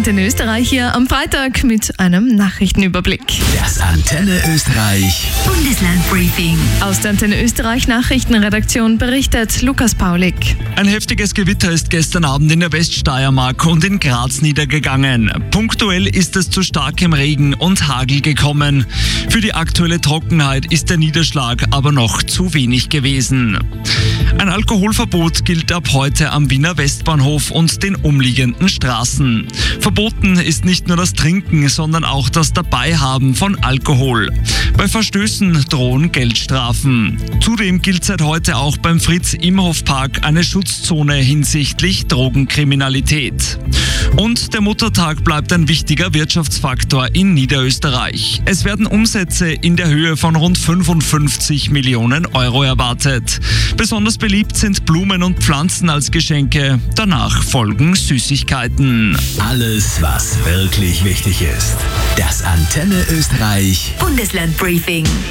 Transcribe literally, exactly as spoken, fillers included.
Antenne Österreich hier am Freitag mit einem Nachrichtenüberblick. Das Antenne Österreich Bundeslandbriefing. Aus der Antenne Österreich Nachrichtenredaktion berichtet Lukas Paulik. Ein heftiges Gewitter ist gestern Abend in der Weststeiermark und in Graz niedergegangen. Punktuell ist es zu starkem Regen und Hagel gekommen. Für die aktuelle Trockenheit ist der Niederschlag aber noch zu wenig gewesen. Ein Alkoholverbot gilt ab heute am Wiener Westbahnhof und den umliegenden Straßen. Verboten ist nicht nur das Trinken, sondern auch das Dabeihaben von Alkohol. Bei Verstößen drohen Geldstrafen. Zudem gilt seit heute auch beim Fritz-Imhoff-Park eine Schutzzone hinsichtlich Drogenkriminalität. Und der Muttertag bleibt ein wichtiger Wirtschaftsfaktor in Niederösterreich. Es werden Umsätze in der Höhe von rund fünfundfünfzig Millionen Euro erwartet. Besonders beliebt sind Blumen und Pflanzen als Geschenke. Danach folgen Süßigkeiten. Alles, was wirklich wichtig ist. Das Antenne Österreich Bundeslandbriefing.